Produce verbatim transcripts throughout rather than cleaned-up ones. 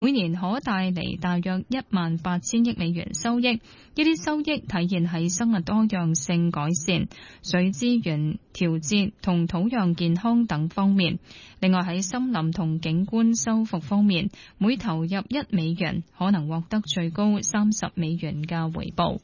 每年可帶嚟大約一萬八千億美元收益。呢啲收益體現喺生物多樣性改善、水資源調節同土壤健康等方面。另外喺森林同景觀修復方面，每投入一美元可能獲得最高三十美元嘅回報。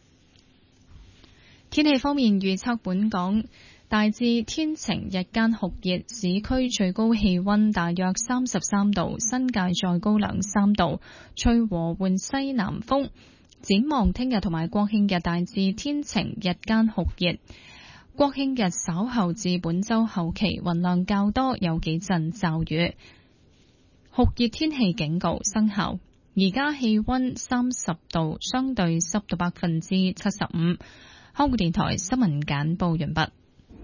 天氣方面預測，本港大致天晴，日間酷熱，市區最高氣溫大約三十三度，新界再高兩三度，吹和緩西南風。展望聽日同埋國慶日大致天晴，日間酷熱。國慶日稍後至本週後期雲量較多，有幾陣驟雨。酷熱天氣警告生效。而家氣溫三十度，相對濕度百分之七十五。香港電台新聞簡報完畢。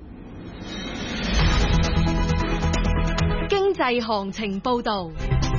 經濟行情報道。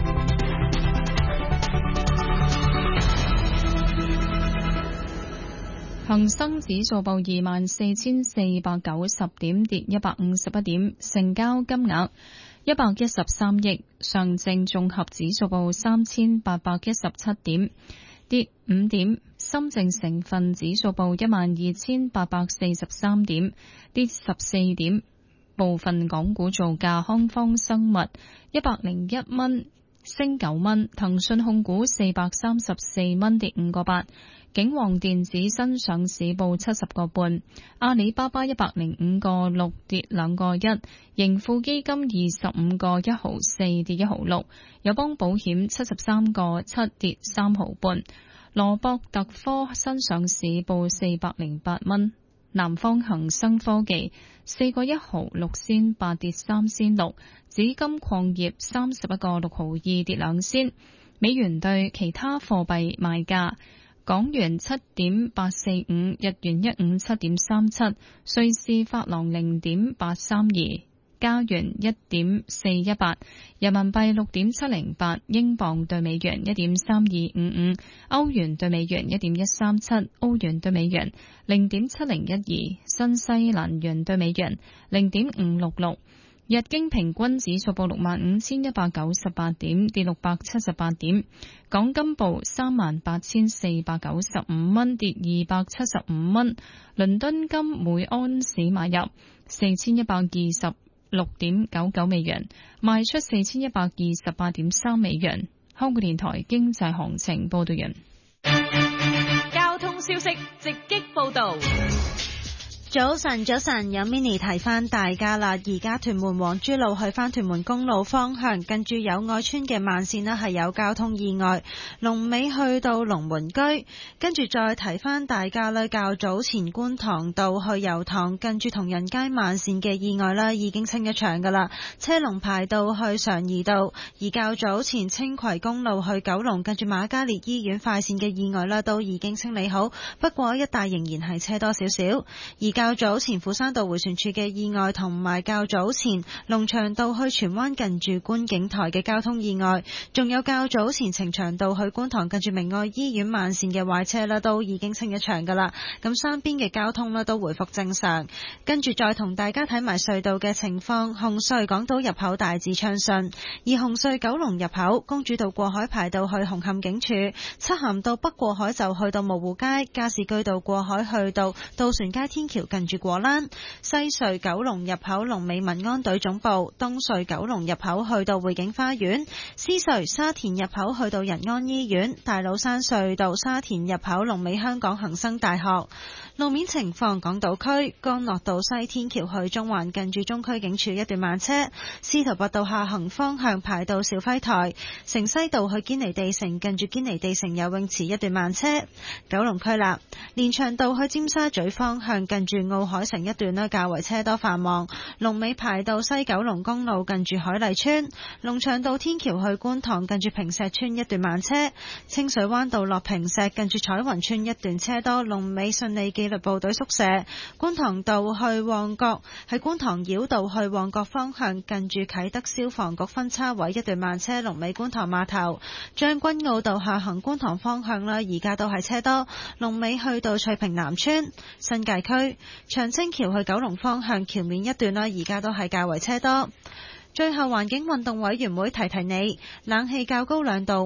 恒生指數報二萬四千四百九十點，跌一百五十一點，成交金額一百一十三億。上證綜合指數報三千八百一十七點，跌五點。深證成分指數報一萬二千八百四十三點，跌十四點。部分港股造價，康方生物一百零一蚊，升九蚊；騰訊控股四百三十四蚊，跌五個八；景旺電子新上市報七十個半；阿里巴巴一百零五個六，跌兩個一；盈富基金二十五個一毫四，跌一毫六；友邦保險七十三個七，跌三毫半；羅博特科新上市報四百零八蚊。南方恒生科技四個一毫六仙八，跌三仙六。紫金礦業三十一個六毫二，跌兩仙。美元對其他貨幣賣價：港元七點八四五，日元一五七點三七，瑞士法郎零點八三二，加元一點四一八，人民幣六點七零八，英鎊對美元一點三二五五，歐元對美元一點一三七，澳元對美元零點七零一二，新西蘭元對美元零點五六六。日經平均指數報六萬五千一百九十八點，跌六百七十八點。港金報三萬八千四百九十五蚊，跌二百七十五蚊。倫敦金每安士買入四千一百二十六點九九美元，賣出四千一百二十八點三美元。香港電台經濟行情報道完。 交通消息直擊報道。 早晨，早晨，有 mini 提翻大家啦。而家屯門黃珠路去翻屯門公路方向，近住友愛村嘅慢線呢係有交通意外，龍尾去到龍門居。跟住再提翻大家啦，較早前觀塘道去油塘，近住同仁街慢線嘅意外啦，已經清一場噶啦，車龍排到去常怡道。而較早前青葵公路去九龍，近住瑪嘉烈醫院快線嘅意外啦，都已經清理好，不過一帶仍然係車多少少。而較早前斧山道回旋處嘅意外，同埋較早前龍翔道去荃灣近住觀景台嘅交通意外，仲有較早前呈祥道去觀塘近住明愛醫院慢線嘅壞車啦，都已經清一場噶啦。咁三邊嘅交通啦都回復正常。跟住再同大家睇埋隧道嘅情況，紅隧港島入口大致暢順，而紅隧九龍入口公主道過海排到去紅磡警署，漆咸道北過海就去到蕪湖街，加士居道過海去到渡船街天橋近住果欄，西隧九龍入口龍尾民安隊總部，東隧九龍入口去到匯景花園，獅隧沙田入口去到仁安醫院，大老山隧道沙田入口龍尾香港恒生大學。路面情況，港島區干諾道西天橋去中環近住中區警署一段慢車，司徒拔道下行方向排到肇輝台，城西道去堅尼地城近住堅尼地城游泳池一段慢車。九龍區啦，連翔道去尖沙咀方向近住奧海城一段呢較為車多繁忙，龍尾排到西九龍公路近住海麗村，龍翔道天橋去觀塘近住坪石村一段慢車，清水灣道落坪石近住彩雲村一段車多，龍尾順利紀律部隊宿舍，觀塘道去旺角喺觀塘繞道去旺角方向近住啟德消防局分叉位一段慢車，龍尾觀塘碼頭，將軍澳道下行觀塘方向啦，而家都係車多，龍尾去到翠屏南村。新界區長青橋去九龍方向橋面一段啦，而家都係較為車多。最後環境運動委員會提提你，冷氣較高兩度。